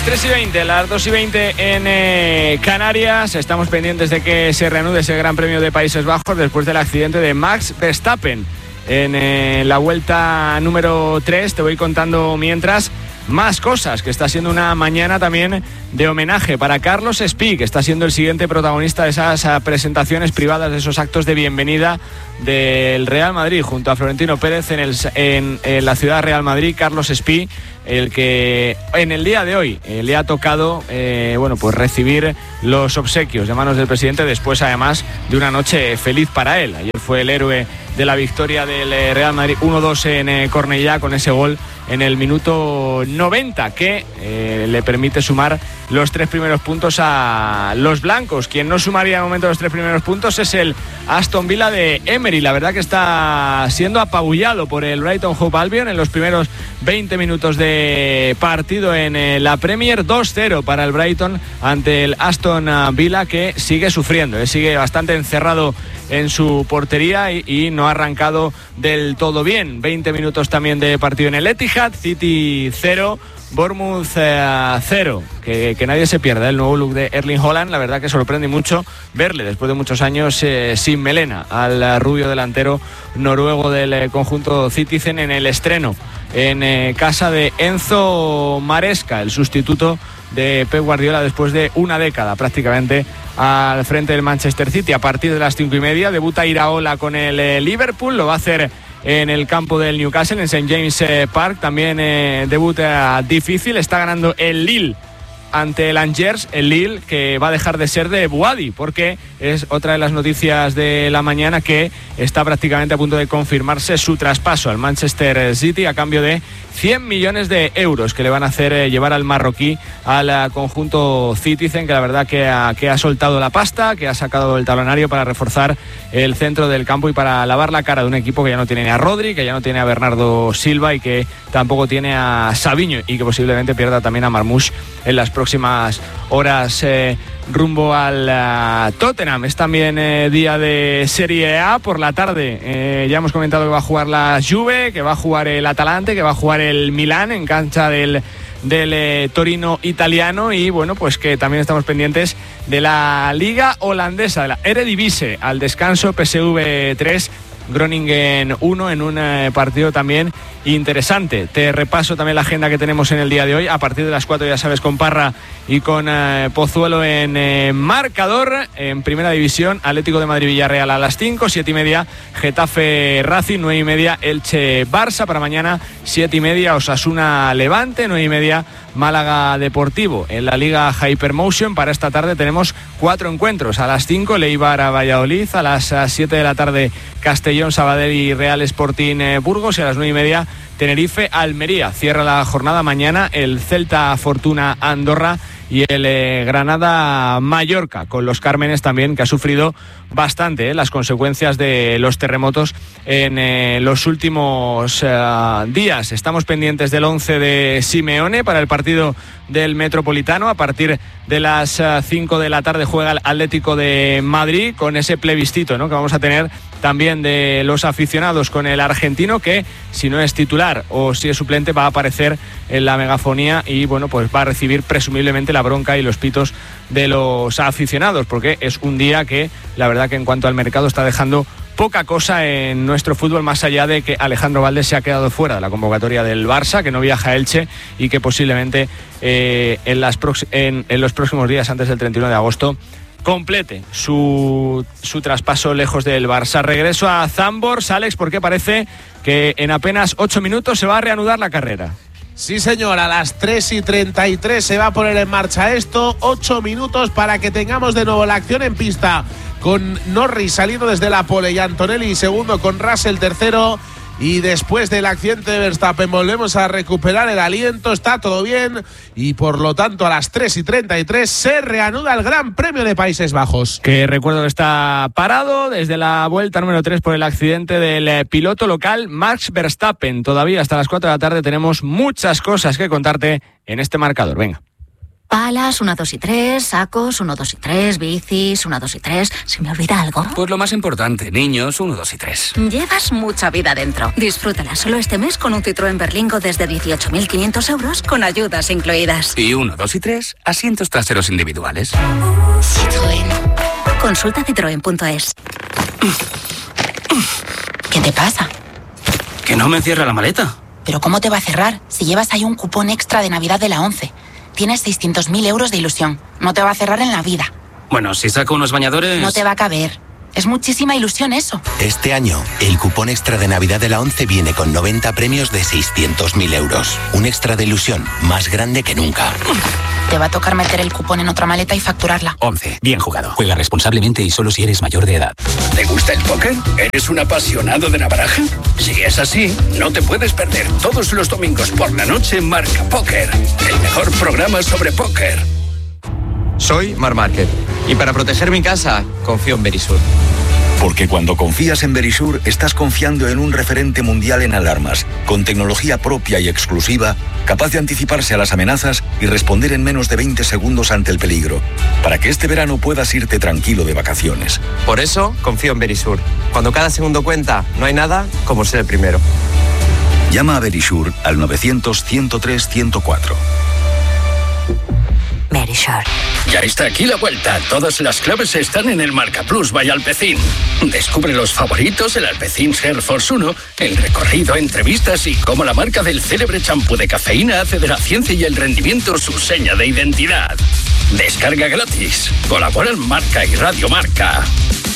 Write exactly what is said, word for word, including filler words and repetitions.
las tres y veinte, las dos y veinte en eh, Canarias. Estamos pendientes de que se reanude ese Gran Premio de Países Bajos después del accidente de Max Verstappen en eh, la vuelta número tres. Te voy contando mientras más cosas, que está siendo una mañana también de homenaje para Carlos Espí, que está siendo el siguiente protagonista de esas presentaciones privadas, de esos actos de bienvenida del Real Madrid junto a Florentino Pérez en, el, en, en la ciudad Real Madrid. Carlos Espí, el que en el día de hoy eh, le ha tocado eh, bueno, pues recibir los obsequios de manos del presidente, después además de una noche feliz para él. Ayer fue el héroe de la victoria del Real Madrid uno dos en eh, Cornellá, con ese gol en el minuto noventa que eh, le permite sumar los tres primeros puntos a los blancos. Quien no sumaría de momento los tres primeros puntos es el Aston Villa de Emery. La verdad que está siendo apabullado por el Brighton Hove Albion en los primeros veinte minutos de partido en eh, la Premier. Dos cero para el Brighton ante el Aston Villa, que sigue sufriendo, eh, sigue bastante encerrado en su portería y, y no ha arrancado del todo bien. veinte minutos también de partido en el Etihad. City cero, Bournemouth cero. Que, que nadie se pierda el nuevo look de Erling Haaland. La verdad que sorprende mucho verle después de muchos años eh, sin melena al rubio delantero noruego del eh, conjunto Citizen en el estreno en eh, casa de Enzo Maresca, el sustituto de Pep Guardiola después de una década prácticamente al frente del Manchester City. A partir de las cinco y media debuta Iraola con el eh, Liverpool, lo va a hacer en el campo del Newcastle, en Saint James Park. También eh, debuta difícil, está ganando el Lille ante el Angers, el Lille que va a dejar de ser de Boadi, porque es otra de las noticias de la mañana que está prácticamente a punto de confirmarse su traspaso al Manchester City a cambio de cien millones de euros que le van a hacer eh, llevar al marroquí al uh, conjunto Citizen, que la verdad que ha, que ha soltado la pasta, que ha sacado el talonario para reforzar el centro del campo y para lavar la cara de un equipo que ya no tiene a Rodri, que ya no tiene a Bernardo Silva y que tampoco tiene a Savinho, y que posiblemente pierda también a Marmoush en las próximas horas eh, rumbo al uh, Tottenham. Es también eh, día de Serie A por la tarde. Eh, ya hemos comentado que va a jugar la Juve, que va a jugar el Atalante, que va a jugar el Milán en cancha del, del eh, Torino italiano, y bueno, pues que también estamos pendientes de la Liga holandesa, de la Eredivisie. Al descanso, P S V tres, Groningen uno, en un eh, partido también interesante. Te repaso también la agenda que tenemos en el día de hoy. A partir de las cuatro, ya sabes, con Parra y con eh, Pozuelo en eh, marcador. En Primera División, Atlético de Madrid Villarreal a las cinco, siete y media Getafe Racing, nueve y media Elche Barça. Para mañana, siete y media Osasuna Levante, nueve y media Málaga Deportivo. En la Liga Hypermotion, para esta tarde tenemos cuatro encuentros. A las cinco, Leibar a Valladolid. A las siete de la tarde, Castellón Sabadell y Real Sporting eh, Burgos. Y a las nueve y media, Tenerife Almería. Cierra la jornada mañana el Celta Fortuna Andorra y el eh, Granada Mallorca, con los Cármenes también, que ha sufrido bastante eh, las consecuencias de los terremotos en eh, los últimos eh, días. Estamos pendientes del once de Simeone para el partido del Metropolitano. A partir de las cinco de la tarde juega el Atlético de Madrid, con ese plebiscito, ¿no?, que vamos a tener también de los aficionados, con el argentino que, si no es titular o si es suplente, va a aparecer en la megafonía y bueno, pues va a recibir presumiblemente la bronca y los pitos de los aficionados, porque es un día que la verdad que en cuanto al mercado está dejando poca cosa en nuestro fútbol, más allá de que Alejandro Valdés se ha quedado fuera de la convocatoria del Barça, que no viaja a Elche y que posiblemente eh, en, las prox- en, en los próximos días, antes del treinta y uno de agosto, complete su, su traspaso lejos del Barça. Regreso a Zambors, Alex, porque parece que en apenas ocho minutos se va a reanudar la carrera. Sí, señor, a las tres y treinta y tres se va a poner en marcha esto. Ocho minutos para que tengamos de nuevo la acción en pista, con Norris saliendo desde la pole y Antonelli segundo, con Russell tercero. Y después del accidente de Verstappen volvemos a recuperar el aliento, está todo bien y por lo tanto a las tres y treinta y tres se reanuda el Gran Premio de Países Bajos. Que recuerdo que está parado desde la vuelta número tres por el accidente del piloto local Max Verstappen. Todavía hasta las cuatro de la tarde tenemos muchas cosas que contarte en este marcador. Venga. Palas, uno, dos y tres, sacos, uno, dos y tres, bicis, uno, dos y tres. ¿Se me olvida algo? Pues lo más importante, niños, uno, dos y tres. Llevas mucha vida dentro. Disfrútala solo este mes con un Citroën Berlingo desde dieciocho mil quinientos euros con ayudas incluidas. Y uno, dos y tres, asientos traseros individuales. Citroën. Consulta citroen punto es. ¿Qué te pasa? Que no me cierra la maleta. ¿Pero cómo te va a cerrar si llevas ahí un cupón extra de Navidad de la ONCE? Tienes seiscientos mil euros de ilusión. No te va a cerrar en la vida. Bueno, si saco unos bañadores... No te va a caber. Es muchísima ilusión eso. Este año, el cupón extra de Navidad de la ONCE viene con noventa premios de seiscientos mil euros. Un extra de ilusión más grande que nunca. Te va a tocar meter el cupón en otra maleta y facturarla. ONCE. Bien jugado. Juega responsablemente y solo si eres mayor de edad. ¿Te gusta el póker? ¿Eres un apasionado de la baraja? Si es así, no te puedes perder todos los domingos por la noche Marca Póker, el mejor programa sobre póker. Soy Mar Márquez y para proteger mi casa confío en Verisur. Porque cuando confías en Verisur, estás confiando en un referente mundial en alarmas, con tecnología propia y exclusiva, capaz de anticiparse a las amenazas y responder en menos de veinte segundos ante el peligro, para que este verano puedas irte tranquilo de vacaciones. Por eso confío en Verisur. Cuando cada segundo cuenta, no hay nada como ser el primero. Llama a Verisur al novecientos, ciento tres, ciento cuatro. Verisur. Ya está aquí la vuelta. Todas las claves están en el Marca Plus by Alpecin. Descubre los favoritos, el Alpecin Air Force uno, el recorrido, entrevistas y cómo la marca del célebre champú de cafeína hace de la ciencia y el rendimiento su seña de identidad. Descarga gratis. Colaboran Marca y Radio Marca.